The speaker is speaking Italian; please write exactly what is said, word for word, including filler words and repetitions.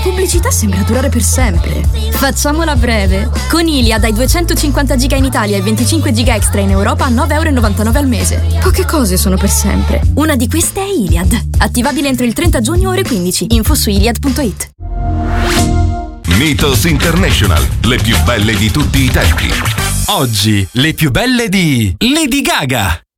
pubblicità sembra durare per sempre. Facciamola breve. Con Iliad hai duecentocinquanta giga in Italia e venticinque giga extra in Europa a nove virgola novantanove euro al mese. Poche cose sono per sempre. Una di queste è Iliad. Attivabile entro il trenta giugno ore quindici. Info su iliad punto it. Mythos International, le più belle di tutti i tempi. Oggi le più belle di Lady Gaga.